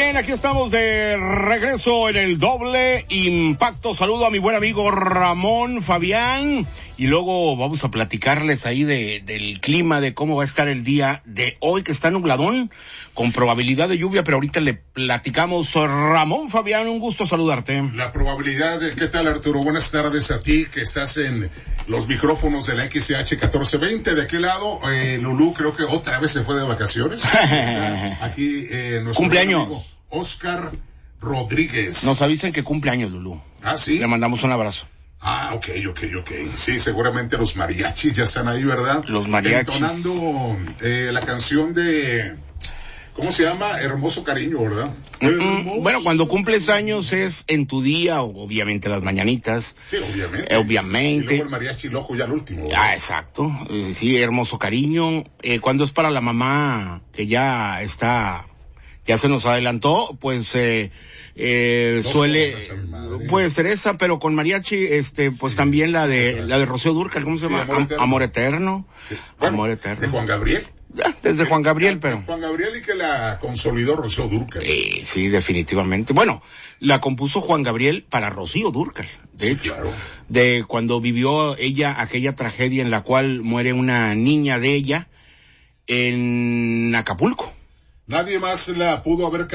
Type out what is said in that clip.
Bien, aquí estamos de regreso en el Doble Impacto. Saludo a mi buen amigo Ramón Fabián y luego vamos a platicarles ahí del clima, de cómo va a estar el día de hoy, que está nubladón, con probabilidad de lluvia, pero ahorita le platicamos. Ramón Fabián, un gusto saludarte. La probabilidad, ¿qué tal, Arturo? Buenas tardes a ti, que estás en los micrófonos de la XH 1420. De aquel lado, Lulú creo que otra vez se fue de vacaciones. Está aquí nuestro cumpleaños amigo Oscar Rodríguez. Nos avisan que cumpleaños, Lulú. Ah, sí. Le mandamos un abrazo. Ah, ok. Sí, seguramente los mariachis ya están ahí, ¿verdad? Los mariachis. Entonando la canción de... ¿Cómo se llama? Hermoso Cariño, ¿verdad? Bueno, cuando cumples años es en tu día, obviamente las mañanitas. Sí, obviamente. Obviamente. Y luego el mariachi loco ya el último, ¿verdad? Ah, exacto. Sí, Hermoso Cariño. Cuando es para la mamá que ya se nos adelantó, pues suele, puede ser esa, pero con mariachi, pues sí, también la de Rocío Dúrcal, ¿cómo se llama? Amor Eterno. Bueno, Amor Eterno. De Juan Gabriel. Ya, desde Juan Gabriel, pero... Juan Gabriel, y que la consolidó Rocío Dúrcal. Sí, definitivamente. Bueno, la compuso Juan Gabriel para Rocío Dúrcal, de hecho. Claro. De cuando vivió ella aquella tragedia en la cual muere una niña de ella en Acapulco. Nadie más la pudo haber